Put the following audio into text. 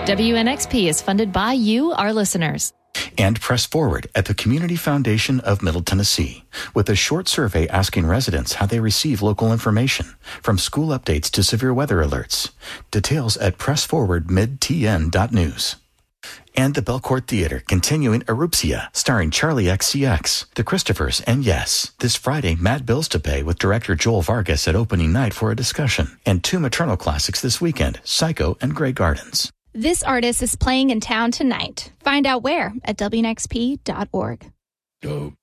WNXP is funded by you, our listeners. And Press Forward at the Community Foundation of Middle Tennessee, with a short survey asking residents how they receive local information, from school updates to severe weather alerts. Details at pressforwardmidtn.news. And the Belcourt Theater continuing Erupcia, starring Charlie XCX, The Christophers, and yes, this Friday, Mad Bills to Pay with director Joel Vargas at opening night for a discussion. And two maternal classics this weekend, Psycho and Grey Gardens. This artist is playing in town tonight. Find out where at WNXP.org. Dope.